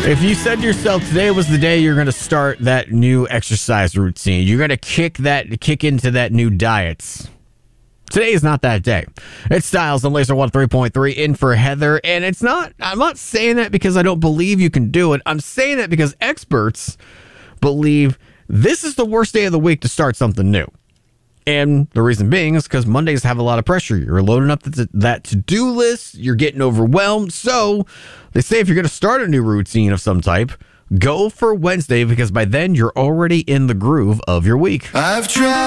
If you said to yourself today was the day you're going to start that new exercise routine, you're going to kick into that new diet, today is not that day. It's Styles on Laser 103.3 in for Heather. And I'm not saying that because I don't believe you can do it. I'm saying that because experts believe this is the worst day of the week to start something new. And the reason being is because Mondays have a lot of pressure. You're loading up that to-do list. You're getting overwhelmed. So they say if you're going to start a new routine of some type, go for Wednesday because by then you're already in the groove of your week. I've tried.